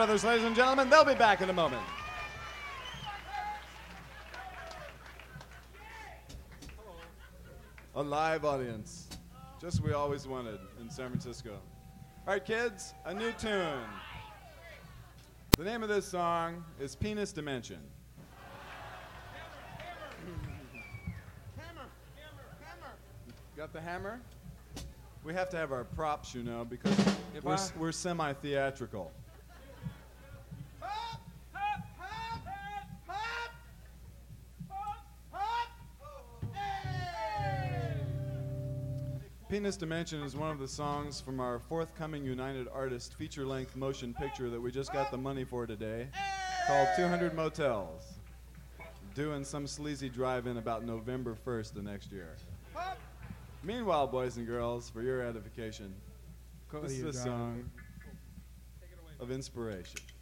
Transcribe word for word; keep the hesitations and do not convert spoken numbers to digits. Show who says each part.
Speaker 1: Brothers, ladies and gentlemen. They'll be back in a moment. A live audience, just we always wanted in San Francisco. All right, kids, a new tune. The name of this song is Penis Dimension. Hammer, hammer, hammer. Got the hammer? We have to have our props, you know, because
Speaker 2: If
Speaker 1: we're,
Speaker 2: I-
Speaker 1: we're semi-theatrical. Penis Dimension is one of the songs from our forthcoming United Artists feature-length motion picture that we just got the money for today, called two hundred Motels, due in some sleazy drive-in about November first of next year. Meanwhile, boys and girls, for your edification,
Speaker 2: Cody,
Speaker 1: this is
Speaker 2: you're
Speaker 1: a
Speaker 2: driving.
Speaker 1: song of inspiration.